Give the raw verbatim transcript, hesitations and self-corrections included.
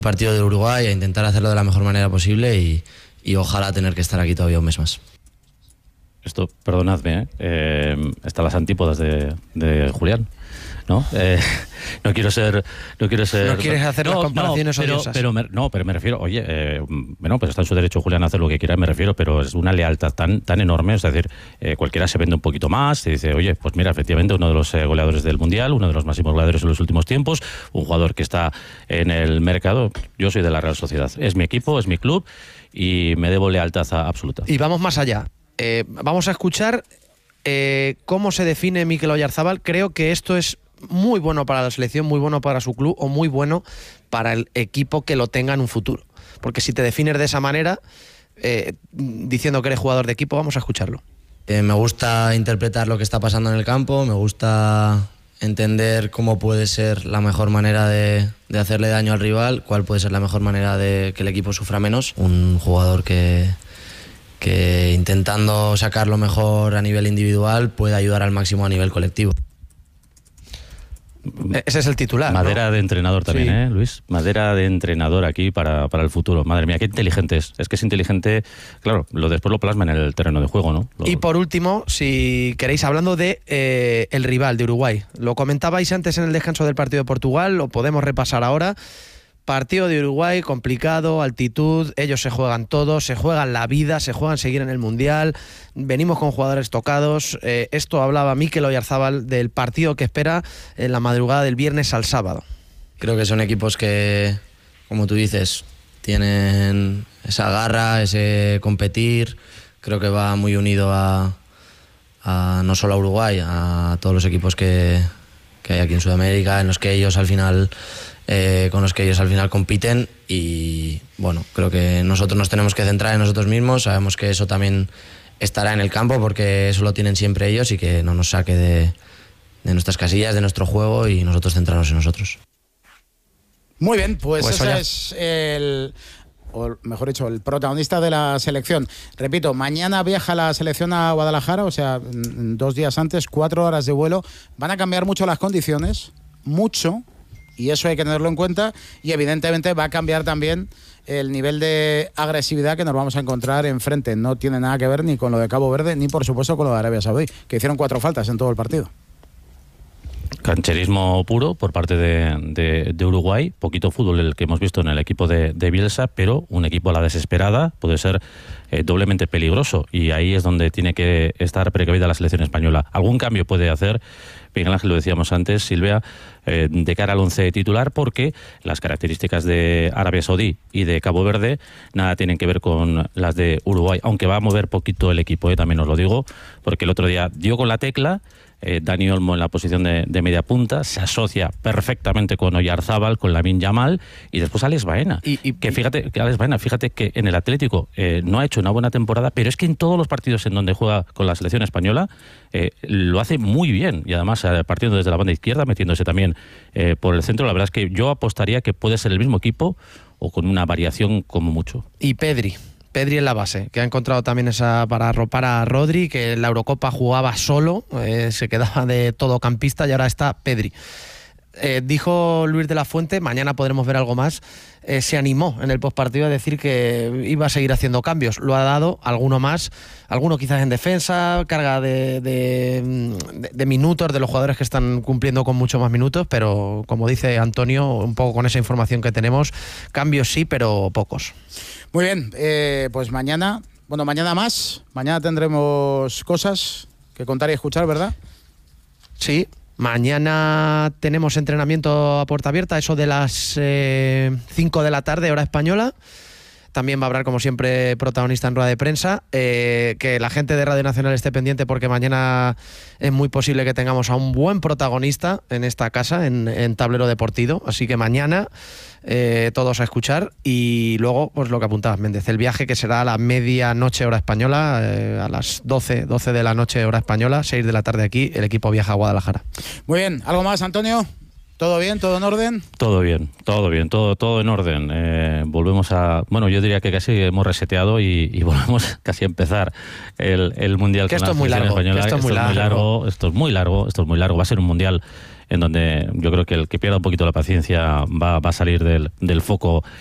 Partido de Uruguay, a intentar hacerlo de la mejor manera posible y, y ojalá tener que estar aquí todavía un mes más. Esto, perdonadme, ¿eh? Eh, está las antípodas de, de Julián, ¿no? Eh, no quiero ser, no quiero ser. No quieres hacer no, las comparaciones no, pero, odiosas. Pero me, no, pero me refiero, oye, eh, bueno, pues está en su derecho Julián a hacer lo que quiera, me refiero, pero es una lealtad tan, tan enorme, es decir, eh, cualquiera se vende un poquito más y dice, oye, pues mira, efectivamente uno de los eh, goleadores del mundial, uno de los máximos goleadores en los últimos tiempos, un jugador que está en el mercado. Yo soy de la Real Sociedad, es mi equipo, es mi club y me debo lealtad absoluta. Y vamos más allá. Eh, vamos a escuchar eh, cómo se define Mikel Oyarzábal. Creo que esto es muy bueno para la selección, muy bueno para su club o muy bueno para el equipo que lo tenga en un futuro. Porque si te defines de esa manera, eh, diciendo que eres jugador de equipo, vamos a escucharlo. Eh, me gusta interpretar lo que está pasando en el campo, me gusta entender cómo puede ser la mejor manera de, de hacerle daño al rival, cuál puede ser la mejor manera de que el equipo sufra menos. Un jugador que... que intentando sacar lo mejor a nivel individual puede ayudar al máximo a nivel colectivo. Ese es el titular, Madera ¿no? de entrenador también, sí. ¿eh, Luis? Madera de entrenador aquí para, para el futuro. Madre mía, qué inteligente es. Es que es inteligente, claro, lo después lo plasma en el terreno de juego, ¿no? Lo... Y por último, si queréis, hablando de eh, el rival de Uruguay. Lo comentabais antes en el descanso del partido de Portugal, lo podemos repasar ahora. Partido de Uruguay, complicado, altitud, ellos se juegan todo, se juegan la vida, se juegan seguir en el Mundial, venimos con jugadores tocados, eh, esto hablaba Mikel Oyarzábal del partido que espera en la madrugada del viernes al sábado. Creo que son equipos que, como tú dices, tienen esa garra, ese competir, creo que va muy unido a, a no solo a Uruguay, a todos los equipos que, que hay aquí en Sudamérica, en los que ellos al final... Eh, con los que ellos al final compiten y bueno, creo que nosotros nos tenemos que centrar en nosotros mismos, sabemos que eso también estará en el campo porque eso lo tienen siempre ellos y que no nos saque de, de nuestras casillas, de nuestro juego y nosotros centrarnos en nosotros. Muy bien, pues, pues ese ya. es el... o mejor dicho, el protagonista de la selección. Repito, mañana viaja la selección a Guadalajara, o sea, dos días antes, cuatro horas de vuelo. Van a cambiar mucho las condiciones, mucho, y eso hay que tenerlo en cuenta, y evidentemente va a cambiar también el nivel de agresividad que nos vamos a encontrar enfrente. No tiene nada que ver ni con lo de Cabo Verde, ni por supuesto con lo de Arabia Saudí, que hicieron cuatro faltas en todo el partido. Cancherismo puro por parte de, de, de Uruguay, poquito fútbol el que hemos visto en el equipo de, de Bielsa, pero un equipo a la desesperada puede ser eh, doblemente peligroso y ahí es donde tiene que estar precavida la selección española. Algún cambio puede hacer, Miguel Ángel, lo decíamos antes, Silvia, eh, de cara al once titular, porque las características de Arabia Saudí y de Cabo Verde nada tienen que ver con las de Uruguay, aunque va a mover poquito el equipo, eh, también os lo digo, porque el otro día dio con la tecla. Eh, Dani Olmo en la posición de, de media punta, se asocia perfectamente con Oyarzábal, con Lamine Yamal y después Alex Baena. Y, y, que fíjate, que Alex Baena, fíjate que en el Atlético eh, no ha hecho una buena temporada, pero es que en todos los partidos en donde juega con la selección española eh, lo hace muy bien y además eh, partiendo desde la banda izquierda, metiéndose también eh, por el centro. La verdad es que yo apostaría que puede ser el mismo equipo o con una variación como mucho. Y Pedri. Pedri en la base, que ha encontrado también esa para arropar a Rodri, que en la Eurocopa jugaba solo, eh, se quedaba de todocampista y ahora está Pedri. Eh, dijo Luis de la Fuente, mañana podremos ver algo más, eh, se animó en el postpartido a decir que iba a seguir haciendo cambios. Lo ha dado, alguno más, alguno quizás en defensa, carga de, de, de, de minutos de los jugadores que están cumpliendo con mucho más minutos, pero como dice Antonio, un poco con esa información que tenemos, cambios sí, pero pocos. Muy bien, eh, pues mañana, bueno, mañana más, mañana tendremos cosas que contar y escuchar, ¿verdad? Sí, mañana tenemos entrenamiento a puerta abierta, eso de las eh, cinco de la tarde, hora española. También va a haber, como siempre, protagonista en rueda de prensa. Eh, que la gente de Radio Nacional esté pendiente porque mañana es muy posible que tengamos a un buen protagonista en esta casa, en, en Tablero Deportivo. Así que mañana eh, todos a escuchar. Y luego, pues lo que apuntabas, Méndez, el viaje que será a la medianoche hora española, eh, a las doce, doce de la noche hora española, seis de la tarde aquí, el equipo viaja a Guadalajara. Muy bien, ¿algo más, Antonio? ¿Todo bien? ¿Todo en orden? Todo bien, todo bien, todo, todo en orden. Eh, volvemos a... Bueno, yo diría que casi hemos reseteado y, y volvemos casi a empezar el, el Mundial. Que con esto la es muy selección largo, española. que esto es muy Esto es muy largo. largo, esto es muy largo, esto es muy largo. Va a ser un Mundial en donde yo creo que el que pierda un poquito la paciencia va, va a salir del, del foco